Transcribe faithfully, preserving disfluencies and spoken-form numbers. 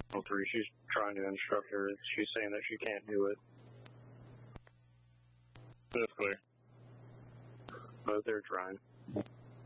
Oh, three, she's trying to instruct her. She's saying that she can't do it. That's clear. But they're trying.